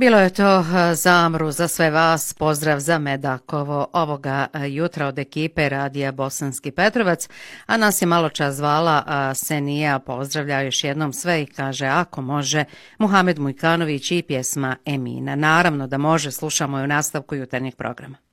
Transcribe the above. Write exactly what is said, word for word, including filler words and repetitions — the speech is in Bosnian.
Bilo je to zamru za sve vas, pozdrav za Medakovo ovoga jutra od ekipe Radija Bosanski Petrovac, a nas je malo čas zvala Senija, pozdravlja još jednom sve i kaže ako može Muhamed Mujkanović i pjesma Emina. Naravno da može, slušamo je u nastavku jutarnjeg programa.